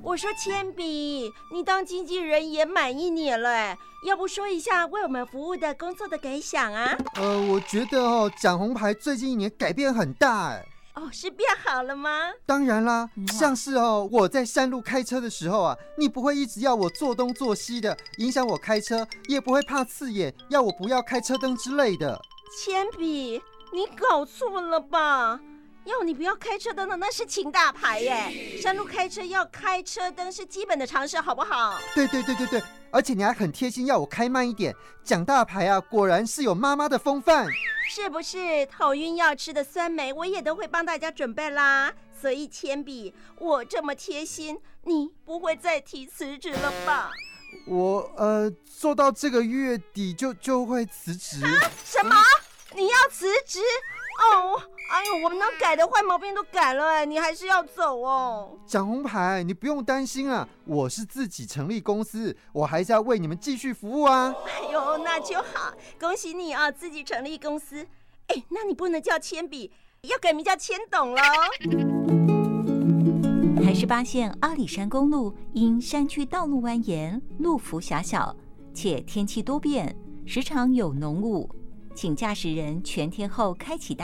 我说铅笔，你当经纪人也满1年了，要不说一下为我们服务的工作的感想啊？ 我觉得蒋红牌最近1年改变很大是变好了吗？ 当然啦，像是我在山路开车的时候啊，你不会一直要我做东做西的，影响我开车，也不会怕刺眼，要我不要开车灯之类的。 铅笔，你搞错了吧？要你不要开车灯的那是请大牌耶，山路开车要开车灯是基本的常识，好不好？ 对，而且你还很贴心要我开慢一点。蒋大牌啊，果然是有妈妈的风范。 是不是头晕要吃的酸梅我也都会帮大家准备啦？所以铅笔，我这么贴心，你不会再提辞职了吧？ 我做到这个月底就会辞职。 什么？你要辞职？哎呦，我们能改的坏毛病都改了，你还是要走哦。 蒋红牌，你不用担心啊，我是自己成立公司，我还是要为你们继续服务啊。 哎呦，那就好，恭喜你啊，自己成立公司。那你不能叫铅笔，要改名叫铅董咯。 台18线阿里山公路因山区道路蜿蜒，路幅狭小，且天气多变，时常有浓雾，请驾驶人全天候开启